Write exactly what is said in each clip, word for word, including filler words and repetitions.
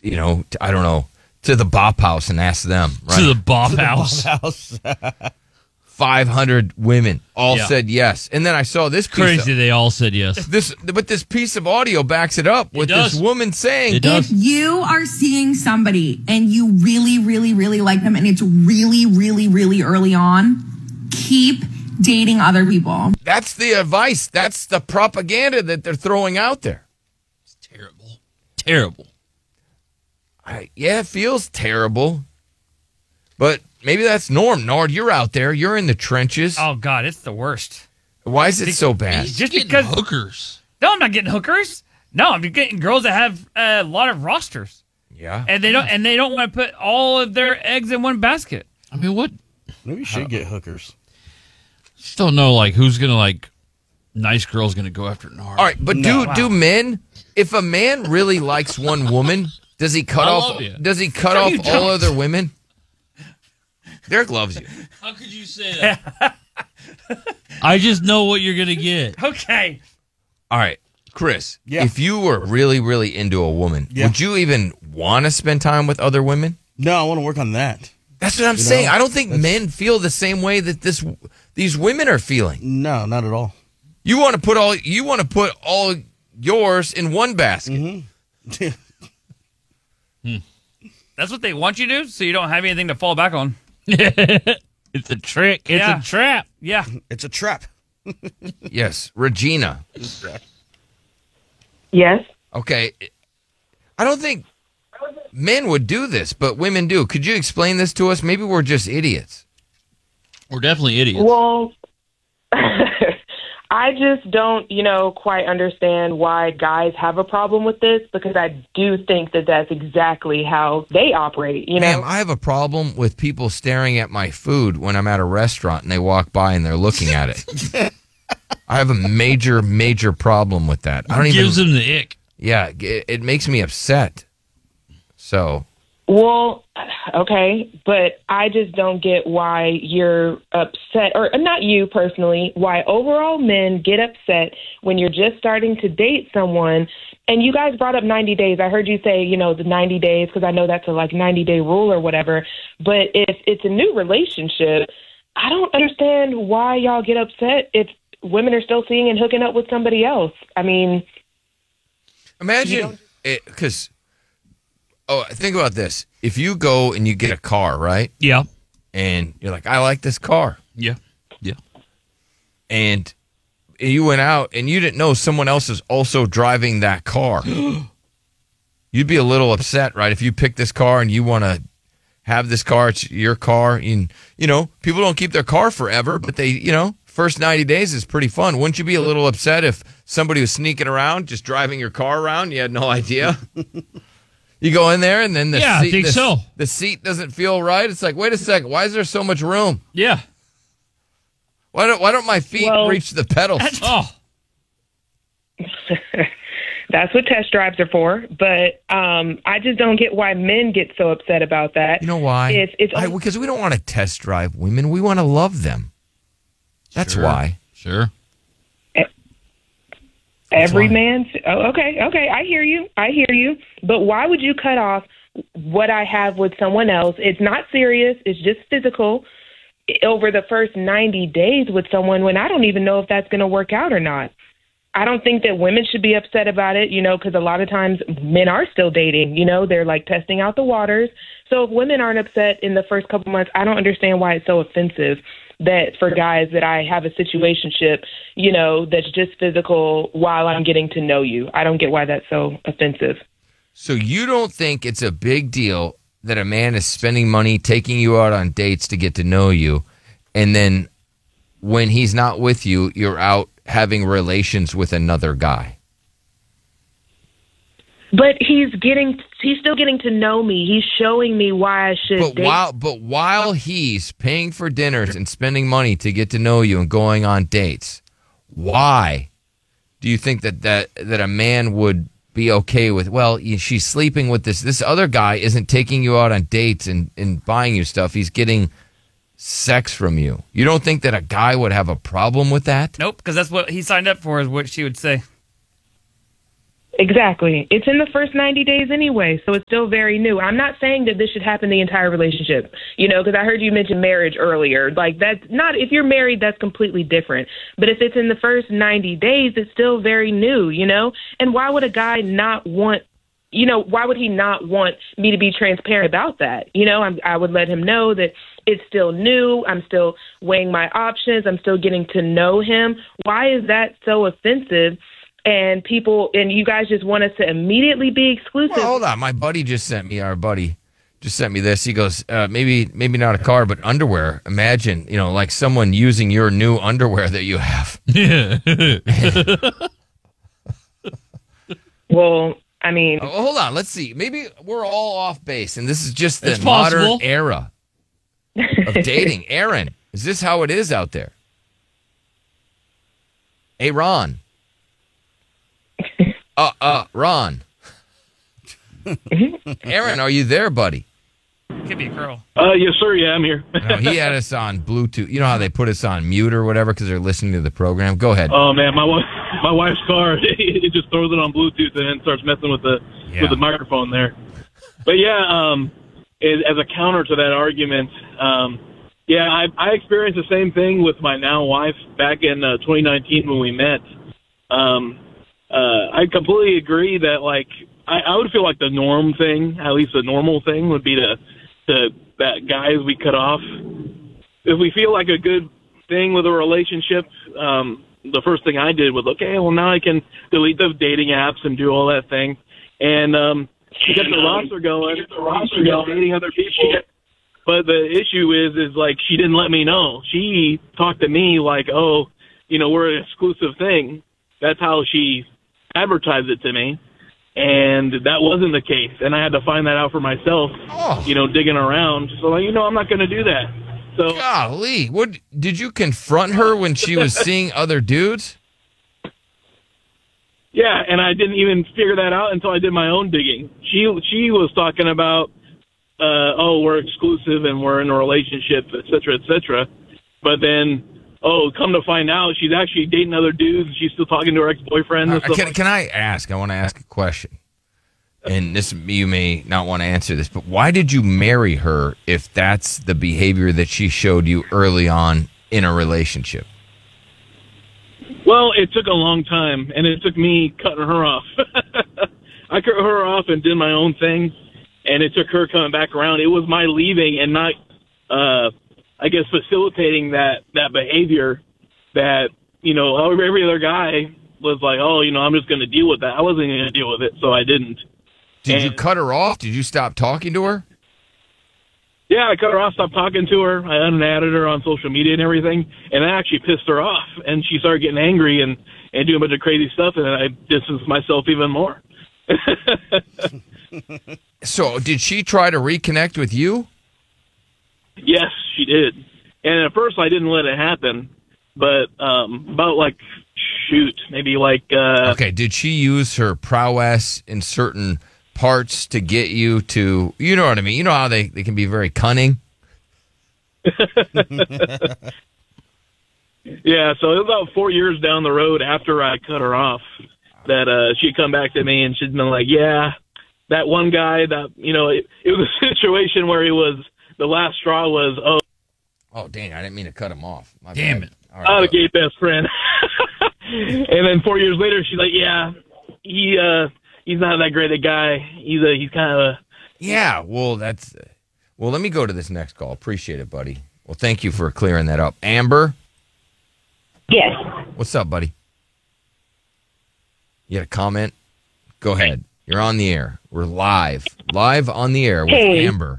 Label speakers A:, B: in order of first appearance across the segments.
A: you know, I don't know, to the Bop House and ask them. Right?
B: To the Bop House.
C: House.
A: five hundred women all
B: Yeah.
A: said yes. And then I saw this piece
B: Crazy
A: of,
B: they all said yes.
A: this, but this piece of audio backs it up with
B: does.
A: this woman saying,
B: It does.
D: If you are seeing somebody and you really, really, really like them and it's really, really, really early on, keep dating other people.
A: that's the advice. That's the propaganda that they're throwing out there.
B: It's terrible. Terrible.
A: I, yeah, it feels terrible. But maybe that's norm. Nord, you're out there. You're in the trenches.
E: Oh, God, it's the worst.
A: Why is it so bad?
E: Just
B: Getting
E: because.
B: hookers.
E: No, I'm not getting hookers. No, I'm getting girls that have a lot of rosters.
A: Yeah.
E: And they don't and they don't want to put all of their eggs in one basket.
B: I mean, what?
C: Maybe you should get hookers.
B: Just don't know, like, who's going to, like, nice girl's going to go after Nard.
A: All right, but
C: No.
A: do do men, if a man really likes one woman, does he cut
B: I
A: off
B: love you.
A: does he cut
E: No,
A: off
E: you
A: all
E: don't.
A: other women? Derek loves you.
B: How could you say that? I just know what you're going to get.
E: Okay.
A: All right, Chris,
C: Yeah.
A: if you were really, really into a woman,
C: Yeah.
A: would you even want to spend time with other women?
C: No, I want to work on that.
A: That's what I'm
C: You
A: saying.
C: know,
A: I don't think men feel the same way that this these women are feeling.
C: No, not at all.
A: You want to put all you want to put all yours in one basket.
E: That's what they want you to do, so you don't have anything to fall back on.
B: It's a trick. It's
E: Yeah.
B: a trap.
E: Yeah.
C: It's a trap.
A: Yes, Regina.
F: Yes.
A: Okay, I don't think men would do this, but women do. Could you explain this to us? Maybe we're just idiots.
B: We're definitely idiots.
F: Well, I just don't, you know, quite understand why guys have a problem with this, because I do think that that's exactly how they operate, you know?
A: Ma'am, I have a problem with people staring at my food when I'm at a restaurant and they walk by and they're looking at it. I have a major, major problem with that. I don't even.
B: Gives them the ick.
A: Yeah, it, it makes me upset. So,
F: Well, okay, but I just don't get why you're upset, or not you personally, why overall men get upset when you're just starting to date someone. And you guys brought up ninety days. I heard you say, you know, the ninety days, because I know that's a like ninety day rule or whatever. But if it's a new relationship, I don't understand why y'all get upset if women are still seeing and hooking up with somebody else. I mean,
A: imagine it, because, oh, think about this. If you go and you get a car, right?
B: Yeah.
A: And you're like, I like this car.
B: Yeah. Yeah.
A: And you went out and you didn't know someone else is also driving that car. You'd be a little upset, right? If you pick this car and you want to have this car, it's your car. And, you know, people don't keep their car forever, but they, you know, first ninety days is pretty fun. Wouldn't you be a little upset if somebody was sneaking around, just driving your car around? You had no idea. You go in there and then the
B: Yeah, I
A: seat,
B: think
A: the,
B: so.
A: the seat doesn't feel right. It's like, wait a second, why is there so much room?
B: Yeah.
A: Why don't why don't my feet
F: Well-
A: reach the pedals?
B: Oh.
F: that's what test drives are for. But um, I just don't get why men get so upset about that.
A: You know why?
F: It's, it's
A: I, because we don't want to test drive women. We want to love them. That's
B: Sure.
A: why.
B: Sure.
F: Every
A: why.
F: man's oh, okay, okay. I hear you. I hear you. But why would you cut off what I have with someone else? It's not serious. It's just physical. Over the first ninety days with someone, when I don't even know if that's going to work out or not. I don't think that women should be upset about it, you know, because a lot of times men are still dating. You know, they're like testing out the waters. So if women aren't upset in the first couple months, I don't understand why it's so offensive that for guys that I have a situationship, you know, that's just physical while I'm getting to know you. I don't get why that's so offensive.
A: So you don't think it's a big deal that a man is spending money taking you out on dates to get to know you, and then when he's not with you, you're out having relations with another guy?
F: But he's getting, he's still getting to know me. He's showing me why I should
A: But
F: date.
A: while but while he's paying for dinners and spending money to get to know you and going on dates, why do you think that that, that a man would be okay with, well, she's sleeping with this this other guy isn't taking you out on dates and, and buying you stuff. He's getting sex from you. You don't think that a guy would have a problem with that?
E: Nope, because that's what he signed up for, is what she would say.
F: Exactly. It's in the first ninety days anyway, so it's still very new. I'm not saying that this should happen the entire relationship, you know, because I heard you mention marriage earlier. Like, that's not, if you're married, that's completely different. But if it's in the first ninety days, it's still very new, you know? And why would a guy not want, you know, why would he not want me to be transparent about that? You know, I'm, I would let him know that it's still new. I'm still weighing my options. I'm still getting to know him. Why is that so offensive? And people, and you guys just want us to immediately be exclusive.
A: Well, hold on. My buddy just sent me, our buddy just sent me this. He goes, uh, maybe maybe not a car, but underwear. Imagine, you know, like someone using your new underwear that you have.
B: Yeah.
F: Well, I mean,
A: Oh, hold on. Let's see. Maybe we're all off base, and this is just the
B: It's
A: modern
B: possible.
A: era of dating. Aaron, is this how it is out there? Hey, Ron. Uh, uh, Ron. Aaron, are you there, buddy?
E: Could be a girl.
G: Uh, yes, sir. Yeah, I'm here.
A: No, he had us on Bluetooth. You know how they put us on mute or whatever because they're listening to the program? Go ahead.
G: Oh man, my wife, my wife's car, it just throws it on Bluetooth and then starts messing with the
A: Yeah.
G: with the microphone there. But yeah, um, as, as a counter to that argument, um, yeah, I, I experienced the same thing with my now wife back in uh, twenty nineteen when we met. Um, uh, I completely agree that like I, I would feel like the norm thing, at least the normal thing, would be to to that guys we cut off. If we feel like a good thing with a relationship, um, the first thing I did was, okay, well now I can delete the dating apps and do all that thing, and um, get the roster going, get the roster going, dating other people. But the issue is, is like she didn't let me know. She talked to me like, oh, you know, we're an exclusive thing. That's how she advertised it to me. And that wasn't the case. And I had to find that out for myself,
A: Oh.
G: you know, digging around. So, like, you know, I'm not going to do that. So,
A: Golly. What, did you confront her when she was seeing other dudes?
G: yeah, and I didn't even figure that out until I did my own digging. She she was talking about, uh, oh, we're exclusive and we're in a relationship, et cetera, et cetera. But then, oh, come to find out, she's actually dating other dudes. She's still talking to her ex-boyfriend and
A: Uh,
G: stuff
A: can,
G: like
A: can I ask? I want to ask a question. And this, you may not want to answer this, but why did you marry her if that's the behavior that she showed you early on in a relationship?
G: Well, it took a long time, and it took me cutting her off. I cut her off and did my own thing, and it took her coming back around. It was my leaving and not, uh, I guess, facilitating that, that behavior that, you know, every other guy was like, oh, you know, I'm just going to deal with that. I wasn't going to deal with it, so I didn't.
A: Did you
G: And-
A: cut her off? Did you stop talking to her?
G: Yeah, I cut her off, stopped talking to her. I unadded her on social media and everything, and that actually pissed her off. And she started getting angry and, and doing a bunch of crazy stuff, and I distanced myself even more.
A: So did she try to reconnect with you?
G: Yes, she did. And at first I didn't let it happen, but um, about like, shoot, maybe like... Uh,
A: Okay, did she use her prowess in certain parts to get you to, you know what I mean? You know how they, they can be very cunning?
G: Yeah, so it was about four years down the road after I cut her off that uh, she'd come back to me and she'd been like, yeah, that one guy that, you know, it, it was a situation where he was, the last straw was, oh,
A: Oh, dang, I didn't mean to cut him off. My
B: Damn
A: bad.
B: it.
A: All
G: not a
A: right.
G: gay best friend. And then four years later, she's like, yeah, he uh, he's not that great a guy. He's a, he's kind of a,
A: Yeah, well, that's, well, let me go to this next call. Appreciate it, buddy. Well, thank you for clearing that up. Amber,
F: yes.
A: what's up, buddy? You had a comment? Go ahead. You're on the air. We're live. Live on the air with
H: Hey.
A: Amber.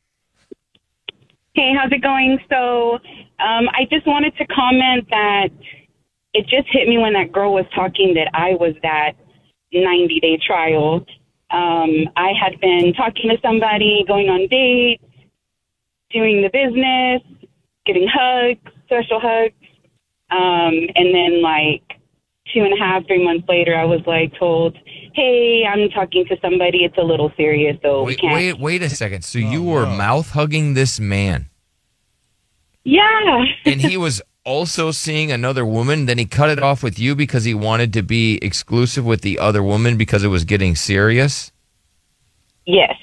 H: Hey, how's it going? So um, I just wanted to comment that it just hit me when that girl was talking that I was that ninety-day trial. Um, I had been talking to somebody, going on dates, doing the business, getting hugs, social hugs. Um, and then like two and a half, three months later, I was like told, hey, I'm talking to somebody. It's a little serious, so we
A: Wait,
H: can't.
A: wait, wait a second. So you were mouth hugging this man,
H: Yeah.
A: and he was also seeing another woman, then he cut it off with you because he wanted to be exclusive with the other woman because it was getting serious?
H: Yes.